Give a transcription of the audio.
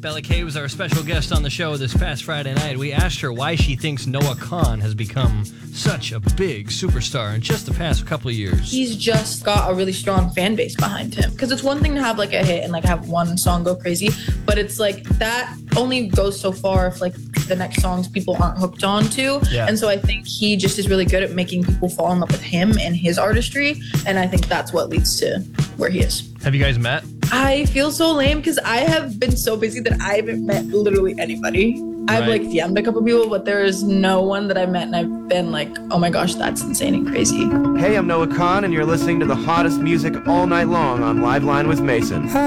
Bella Kay was our special guest on the show this past Friday night. We asked her why she thinks Noah Kahan has become such a big superstar in just the past couple of years. He's just got a really strong fan base behind him. Because it's one thing to have like a hit and like have one song go crazy, but it's like that only goes so far if like the next songs people aren't hooked on to. Yeah. And so I think he just is really good at making people fall in love with him and his artistry. And I think that's what leads to where he is. Have you guys met? I feel so lame because I have been so busy that I haven't met literally anybody. I've like DM'd a couple people, but there is no one that I met and I've been like, oh my gosh, that's insane and crazy. Hey, I'm Noah Kahan, and you're listening to the hottest music all night long on Live Line with Mason.